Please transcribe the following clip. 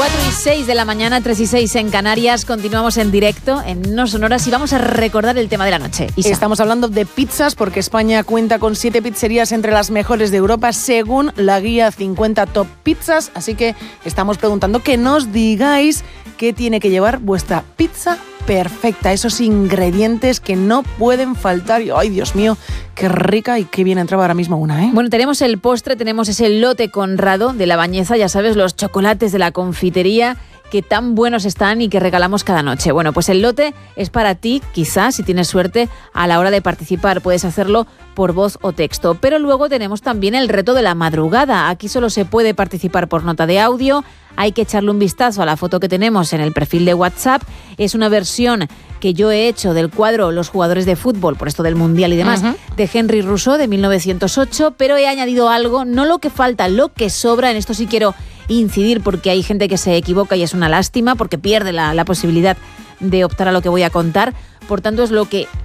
4:06 de la mañana, 3:06 en Canarias. Continuamos en directo en No Sonoras y vamos a recordar el tema de la noche. Isa. Estamos hablando de pizzas porque España cuenta con 7 pizzerías entre las mejores de Europa según la guía 50 Top Pizzas. Así que estamos preguntando que nos digáis qué tiene que llevar vuestra pizza perfecta, esos ingredientes que no pueden faltar. Y, ¡ay, Dios mío! ¡Qué rica y qué bien entraba ahora mismo una, ¿eh? Bueno, tenemos el postre, tenemos ese lote Conrado de La Bañeza, ya sabes, los chocolates de la confitería que tan buenos están y que regalamos cada noche. Bueno, pues el lote es para ti, quizás, si tienes suerte, a la hora de participar. Puedes hacerlo por voz o texto. Pero luego tenemos también el reto de la madrugada. Aquí solo se puede participar por nota de audio. Hay que echarle un vistazo a la foto que tenemos en el perfil de WhatsApp. Es una versión que yo he hecho del cuadro Los jugadores de fútbol, por esto del Mundial y demás, de Henry Rousseau de 1908, pero he añadido algo, no lo que falta, lo que sobra. En esto sí quiero incidir porque hay gente que se equivoca y es una lástima porque pierde la posibilidad de optar a lo que voy a contar. Por tanto, es lo que